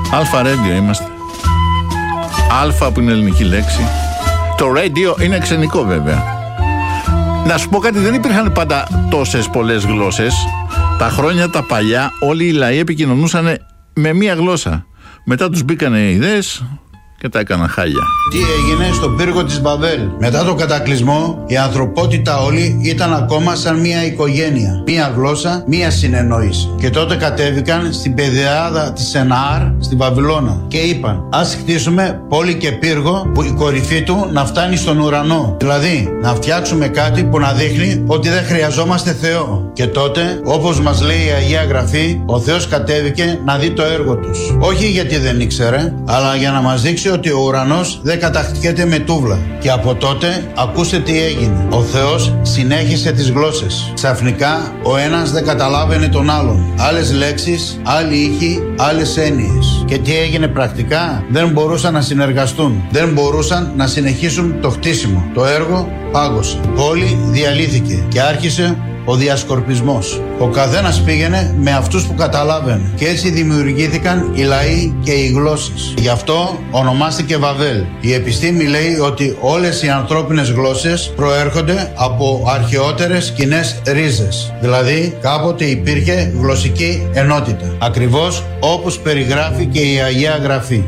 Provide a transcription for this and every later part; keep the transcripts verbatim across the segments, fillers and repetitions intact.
Αλφα Radio είμαστε. Αλφα που είναι ελληνική λέξη. Το radio είναι ξενικό βέβαια. Να σου πω κάτι, δεν υπήρχαν πάντα τόσες πολλές γλώσσες. Τα χρόνια τα παλιά όλοι οι λαοί επικοινωνούσαν με μία γλώσσα. Μετά τους μπήκανε οι ιδέες και τα έκαναν χάλια. Τι έγινε στον πύργο της Μπαβέλ? Μετά το κατακλυσμό η ανθρωπότητα όλη ήταν ακόμα σαν μία οικογένεια. Μία γλώσσα, μία συνεννόηση. Και τότε κατέβηκαν στην πεδιάδα της Σεναάρ στη Βαβυλώνα και είπαν: ας χτίσουμε πόλη και πύργο που η κορυφή του να φτάνει στον ουρανό. Δηλαδή να φτιάξουμε κάτι που να δείχνει ότι δεν χρειαζόμαστε Θεό. Και τότε, όπως μας λέει η Αγία Γραφή, ο Θεός κατέβηκε να δει το έργο τους. Όχι γιατί δεν ήξερε, αλλά για να μας δείξει ότι ο ουρανός δεν κατακτιέται με τούβλα. Και από τότε ακούστε τι έγινε. Ο Θεός συνέχισε τις γλώσσες. Ξαφνικά ο ένας δεν καταλάβαινε τον άλλον. Άλλες λέξεις, άλλοι ήχοι, άλλες έννοιες. Και τι έγινε πρακτικά? Δεν μπορούσαν να συνεργαστούν. Δεν μπορούσαν να συνεχίσουν το χτίσιμο. Το έργο πάγωσε. Η πόλη διαλύθηκε και άρχισε ο διασκορπισμός. Ο καθένας πήγαινε με αυτούς που καταλάβαινε. Και έτσι δημιουργήθηκαν οι λαοί και οι γλώσσες. Γι' αυτό ονομάστηκε Βαβέλ. Η επιστήμη λέει ότι όλες οι ανθρώπινες γλώσσες προέρχονται από αρχαιότερες κοινές ρίζες. Δηλαδή κάποτε υπήρχε γλωσσική ενότητα. Ακριβώς όπως περιγράφει και η Αγία Γραφή.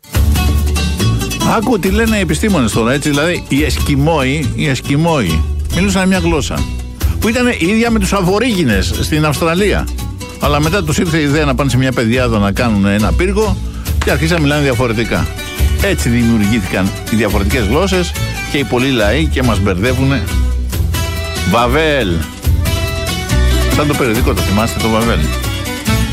Άκου τι λένε οι επιστήμονες τώρα, έτσι, δηλαδή οι Εσκιμόοι, οι Εσκιμόοι μιλούσαν μια γλώσσα που ήταν η ίδια με τους Αβορίγινες στην Αυστραλία. Αλλά μετά τους ήρθε η ιδέα να πάνε σε μια πεδιάδα να κάνουν ένα πύργο και αρχίσαν να μιλάνε διαφορετικά. Έτσι δημιουργήθηκαν οι διαφορετικές γλώσσες και οι πολλοί λαοί και μας μπερδεύουνε. Βαβέλ. Σαν το περιοδικό, το θυμάστε το Βαβέλ?